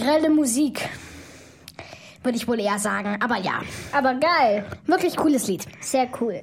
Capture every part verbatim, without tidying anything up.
grelle Musik. Würde ich wohl eher sagen, aber ja. Aber geil. Wirklich cooles Lied. Sehr cool.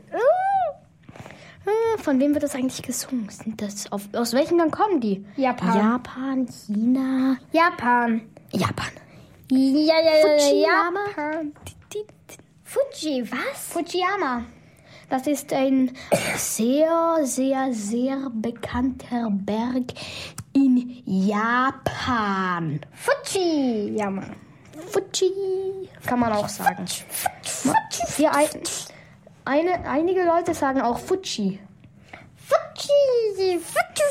Von wem wird das eigentlich gesungen? Sind das auf, aus welchen Land kommen die? Japan. Japan, China. Japan. Japan. Ja, ja, ja, Fujiyama. Japan. Fuji, was? Fujiyama. Das ist ein sehr, sehr, sehr bekannter Berg in Japan. Fujiyama. Fuji, kann man auch sagen. Fuji. Ja, ein, eine, einige Leute sagen auch Fuji. Fuji, Fuji,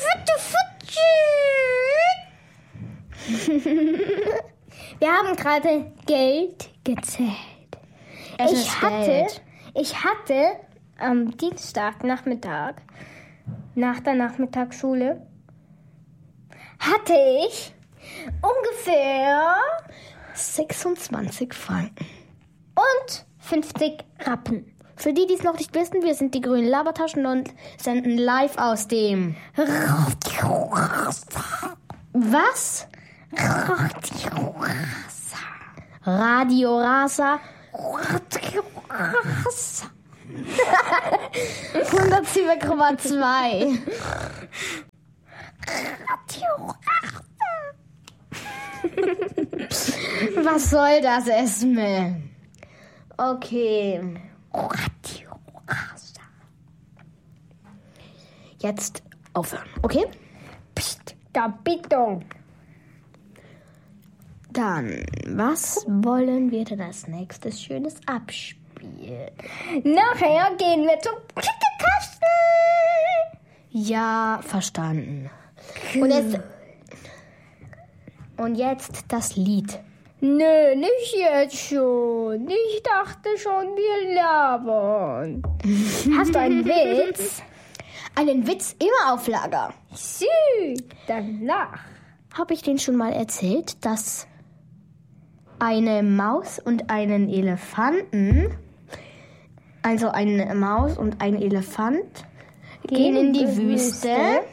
Fuji, Fuji. Wir haben gerade Geld gezählt. Es ich ist hatte, Geld. ich hatte am Dienstagnachmittag, nach der Nachmittagsschule, hatte ich ungefähr sechsundzwanzig Franken. und fünfzig Rappen. Für die, die es noch nicht wissen, wir sind die grünen Labertaschen und senden live aus dem Was? Radio Radio Rasa hundertsieben Komma zwei. Was soll das, Esme? Okay. Jetzt aufhören, okay? Psst, Capito. Dann, was wollen wir denn als nächstes Schönes abspielen? Nachher gehen wir zum Kickerkasten. Ja, verstanden. Und jetzt, und jetzt das Lied. Nö, nicht jetzt schon. Ich dachte schon, wir labern. Hast du einen Witz? Einen Witz immer auf Lager. Sü, dann lach. Habe ich den schon mal erzählt, dass eine Maus und einen Elefanten, also eine Maus und ein Elefant, gehen, gehen in die Wüste. Wüste.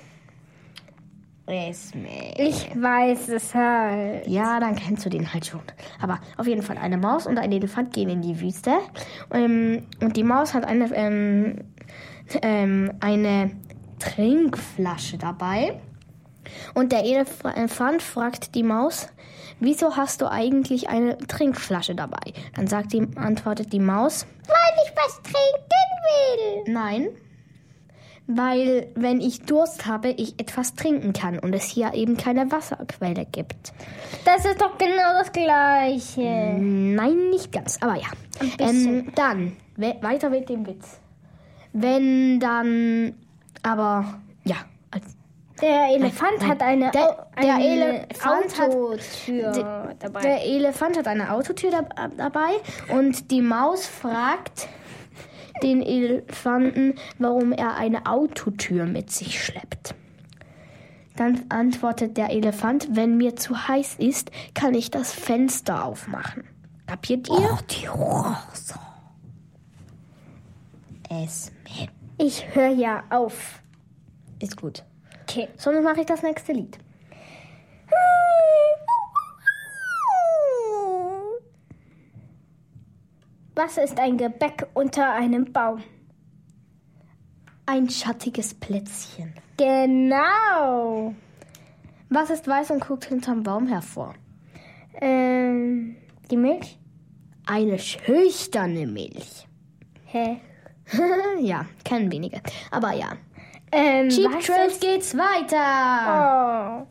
Ich weiß es halt. Ja, dann kennst du den halt schon. Aber auf jeden Fall, eine Maus und ein Elefant gehen in die Wüste. Ähm, und die Maus hat eine, ähm, ähm, eine Trinkflasche dabei. Und der Elefant fragt die Maus, wieso hast du eigentlich eine Trinkflasche dabei? Dann sagt die, antwortet die Maus, weil ich was trinken will. Nein, weil wenn ich Durst habe, ich etwas trinken kann und es hier eben keine Wasserquelle gibt. Das ist doch genau das Gleiche. Nein, nicht ganz, aber ja. Ähm, dann, we- weiter mit dem Witz. Wenn dann, aber, ja. Der Elefant nein, hat eine, der, der eine Elefant Autotür hat, dabei. Der Elefant hat eine Autotür da, dabei und die Maus fragt den Elefanten, warum er eine Autotür mit sich schleppt. Dann antwortet der Elefant, wenn mir zu heiß ist, kann ich das Fenster aufmachen. Kapiert ihr? Oh, die Rose. Es Ich höre ja auf. ist gut. Okay. Sonst mache ich das nächste Lied. Was ist ein Gebäck unter einem Baum? Ein schattiges Plätzchen. Genau. Was ist weiß und guckt hinterm Baum hervor? Ähm, die Milch? Eine schüchterne Milch. Hä? Ja, kennen wenige. Aber ja. Ähm, Cheap was Trails ist- geht's weiter. Oh.